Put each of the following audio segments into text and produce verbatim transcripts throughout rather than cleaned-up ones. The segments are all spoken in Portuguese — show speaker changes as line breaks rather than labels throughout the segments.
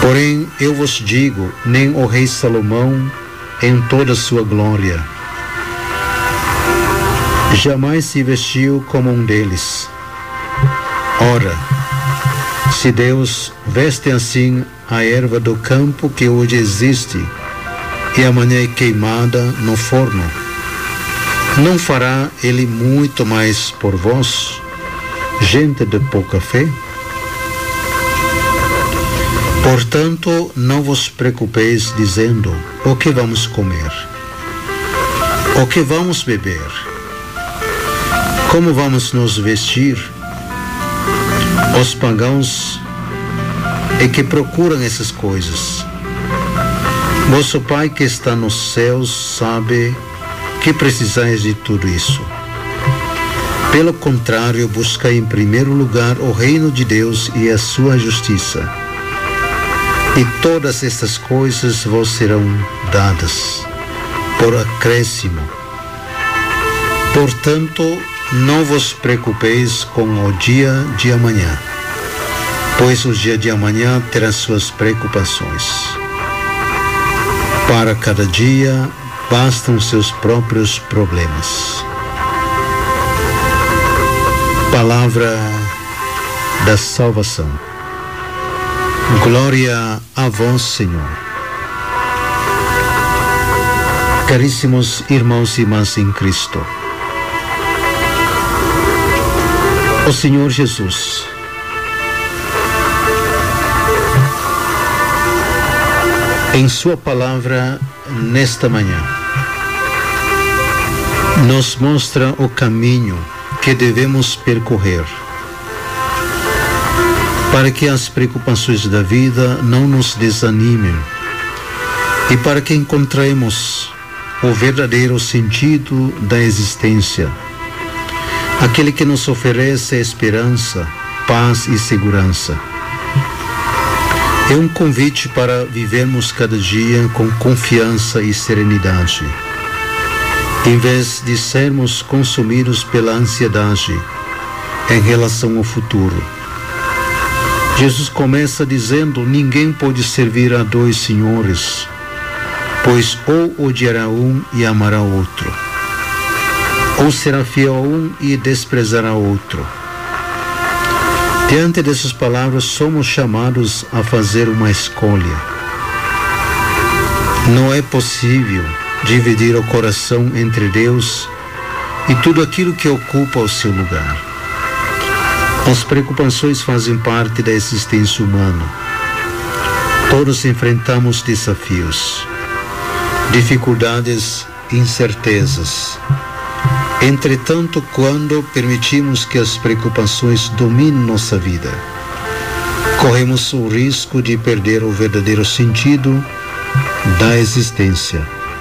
Porém, eu vos digo, nem o rei Salomão, em toda a sua glória, jamais se vestiu como um deles. Ora, se Deus veste assim a erva do campo que hoje existe e amanhã é queimada no forno, não fará Ele muito mais por vós, gente de pouca fé? Portanto, não vos preocupeis dizendo: o que vamos comer? O que vamos beber? Como vamos nos vestir? Os pagãos é que procuram essas coisas. Vosso Pai que está nos céus sabe que precisais de tudo isso. Pelo contrário, buscai em primeiro lugar o reino de Deus e a sua justiça, e todas estas coisas vos serão dadas por acréscimo. Portanto, não vos preocupeis com o dia de amanhã, pois o dia de amanhã terá suas preocupações. Para cada dia bastam seus próprios problemas. Palavra da salvação. Glória a vós, Senhor. Caríssimos irmãos e irmãs em Cristo, o Senhor Jesus em sua palavra nesta manhã nos mostra o caminho que devemos percorrer para que as preocupações da vida não nos desanimem e para que encontremos o verdadeiro sentido da existência, aquele que nos oferece esperança, paz e segurança. É um convite para vivermos cada dia com confiança e serenidade, em vez de sermos consumidos pela ansiedade em relação ao futuro. Jesus começa dizendo: ninguém pode servir a dois senhores, pois ou odiará um e amará o outro, ou será fiel a um e desprezará o outro. Diante dessas palavras, somos chamados a fazer uma escolha. Não é possível dividir o coração entre Deus e tudo aquilo que ocupa o seu lugar. As preocupações fazem parte da existência humana. Todos enfrentamos desafios, dificuldades, incertezas. Entretanto, quando permitimos que as preocupações dominem nossa vida, corremos o risco de perder o verdadeiro sentido da existência.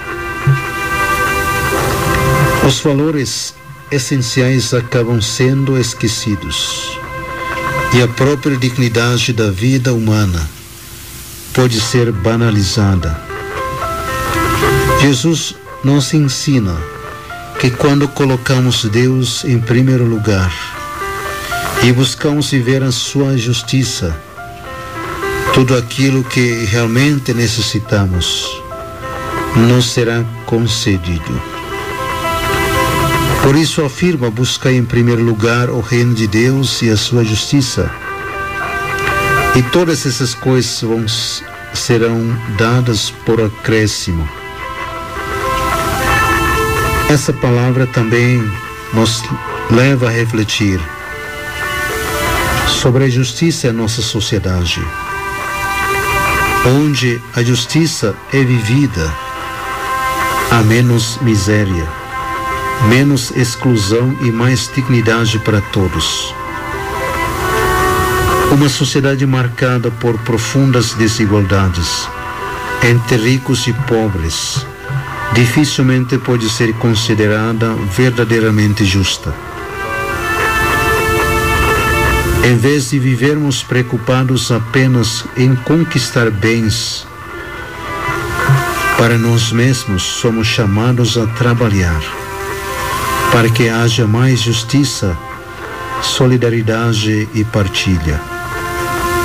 Os valores essenciais acabam sendo esquecidos e a própria dignidade da vida humana pode ser banalizada. Jesus nos ensina que quando colocamos Deus em primeiro lugar e buscamos viver a sua justiça, tudo aquilo que realmente necessitamos nos será concedido. Por isso afirma: buscai em primeiro lugar o reino de Deus e a sua justiça, e todas essas coisas vão, serão dadas por acréscimo. Essa palavra também nos leva a refletir sobre a justiça em nossa sociedade, onde a justiça é vivida, há menos miséria, menos exclusão e mais dignidade para todos. Uma sociedade marcada por profundas desigualdades entre ricos e pobres dificilmente pode ser considerada verdadeiramente justa. Em vez de vivermos preocupados apenas em conquistar bens para nós mesmos, somos chamados a trabalhar para que haja mais justiça, solidariedade e partilha.